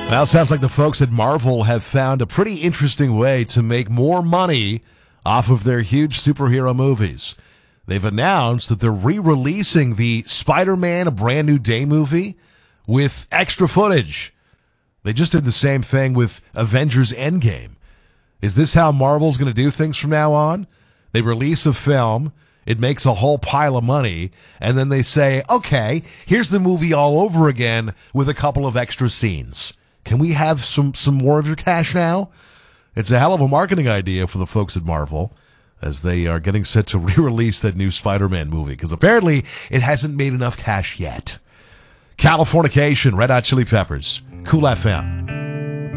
Well, it sounds like the folks at Marvel have found a pretty interesting way to make more money off of their huge superhero movies. They've announced that they're re-releasing the Spider-Man A Brand New Day movie with extra footage. They just did the same thing with Avengers Endgame. Is this how Marvel's going to do things from now on? They release a film, it makes a whole pile of money, and then they say, okay, here's the movie all over again with a couple of extra scenes. Can we have some more of your cash now? It's a hell of a marketing idea for the folks at Marvel as they are getting set to re-release that new Spider-Man movie because apparently it hasn't made enough cash yet. Californication, Red Hot Chili Peppers, Cool FM.